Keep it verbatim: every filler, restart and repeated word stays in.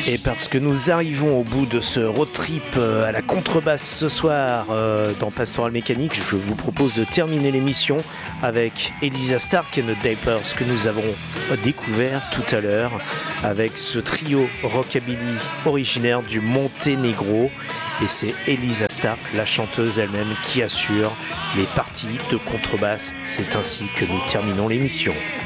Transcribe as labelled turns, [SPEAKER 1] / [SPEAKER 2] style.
[SPEAKER 1] Et parce que nous arrivons au bout de ce road trip à la contrebasse ce soir dans Pastoral Mécanique, je vous propose de terminer l'émission avec Elisa Stark et The Diapers que nous avons découvert tout à l'heure avec ce trio rockabilly originaire du Monténégro. Et c'est Elisa Stark, la chanteuse elle-même, qui assure les parties de contrebasse. C'est ainsi que nous terminons l'émission.